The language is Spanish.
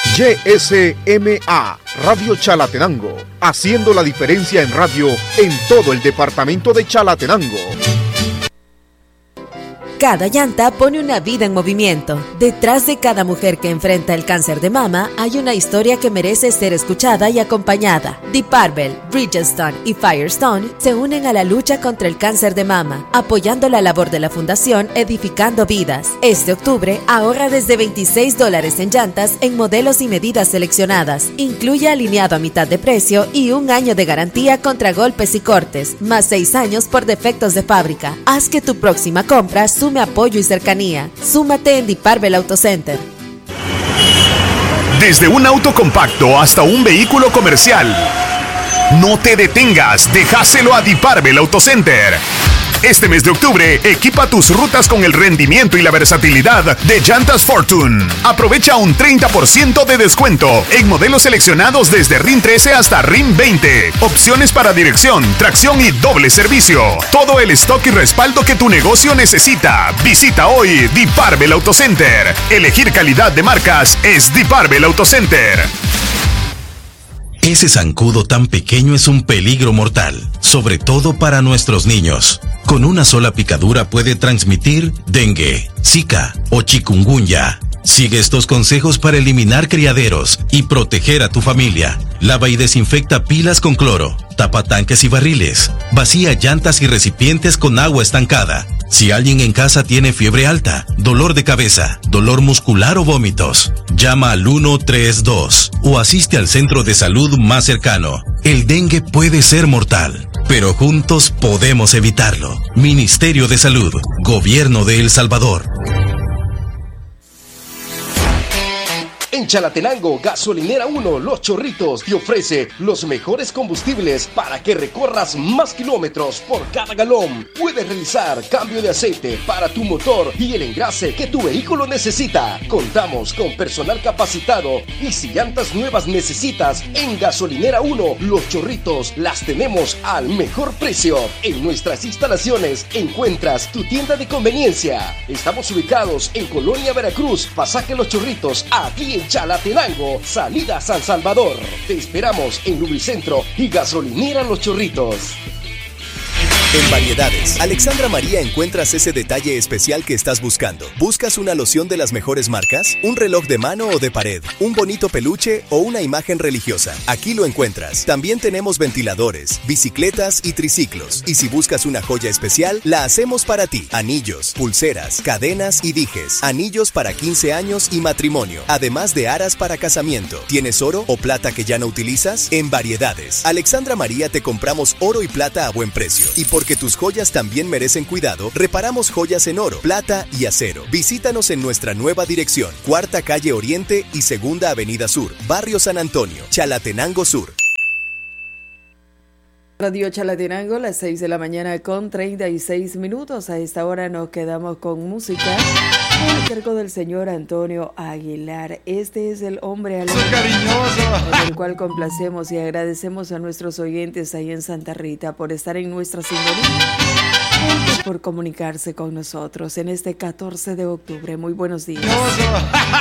YSMA, Radio Chalatenango, haciendo la diferencia en radio en todo el departamento de Chalatenango. Cada llanta pone una vida en movimiento. Detrás de cada mujer que enfrenta el cáncer de mama hay una historia que merece ser escuchada y acompañada. Deep Arbel, Bridgestone y Firestone se unen a la lucha contra el cáncer de mama, apoyando la labor de la Fundación Edificando Vidas. Este octubre ahorra desde $26 en llantas en modelos y medidas seleccionadas. Incluye alineado a mitad de precio y 1 año de garantía contra golpes y cortes, más 6 años por defectos de fábrica. Haz que tu próxima compra sume apoyo y cercanía. Súmate en Deep Arbel Auto Center. Desde un auto compacto hasta un vehículo comercial. No te detengas, déjaselo a Deep Arbel Auto Center. Este mes de octubre, equipa tus rutas con el rendimiento y la versatilidad de Llantas Fortune. Aprovecha un 30% de descuento en modelos seleccionados desde RIN 13 hasta RIN 20. Opciones para dirección, tracción y doble servicio. Todo el stock y respaldo que tu negocio necesita. Visita hoy Deep Arbel Auto Center. Elegir calidad de marcas es Deep Arbel Auto Center. Ese zancudo tan pequeño es un peligro mortal, sobre todo para nuestros niños. Con una sola picadura puede transmitir dengue, zika o chikungunya. Sigue estos consejos para eliminar criaderos y proteger a tu familia. Lava y desinfecta pilas con cloro, tapa tanques y barriles, vacía llantas y recipientes con agua estancada. Si alguien en casa tiene fiebre alta, dolor de cabeza, dolor muscular o vómitos, llama al 132 o asiste al centro de salud más cercano. El dengue puede ser mortal, pero juntos podemos evitarlo. Ministerio de Salud, Gobierno de El Salvador. En Chalatenango, Gasolinera 1 Los Chorritos te ofrece los mejores combustibles para que recorras más kilómetros por cada galón. Puedes realizar cambio de aceite para tu motor y el engrase que tu vehículo necesita. Contamos con personal capacitado y si llantas nuevas necesitas, en Gasolinera 1 Los Chorritos las tenemos al mejor precio. En nuestras instalaciones encuentras tu tienda de conveniencia. Estamos ubicados en Colonia Veracruz, Pasaje Los Chorritos, aquí en Chalatenango, salida San Salvador. Te esperamos en Lubricentro y Gasolinera Los Chorritos. En Variedades, Alexandra María encuentras ese detalle especial que estás buscando. ¿Buscas una loción de las mejores marcas? ¿Un reloj de mano o de pared? ¿Un bonito peluche o una imagen religiosa? Aquí lo encuentras. También tenemos ventiladores, bicicletas y triciclos. Y si buscas una joya especial, la hacemos para ti. Anillos, pulseras, cadenas y dijes. Anillos para 15 años y matrimonio. Además de aras para casamiento. ¿Tienes oro o plata que ya no utilizas? En Variedades, Alexandra María te compramos oro y plata a buen precio. Y porque tus joyas también merecen cuidado, reparamos joyas en oro, plata y acero. Visítanos en nuestra nueva dirección, 4ª Calle Oriente y 2ª Avenida Sur, Barrio San Antonio, Chalatenango Sur. Radio Chalatenango, las 6 de la mañana con 36 minutos. A esta hora nos quedamos con música a cargo del señor Antonio Aguilar. Este es el hombre alegre, con el cual complacemos y agradecemos a nuestros oyentes ahí en Santa Rita por estar en nuestra sintonía, por comunicarse con nosotros en este 14 de octubre. Muy buenos días.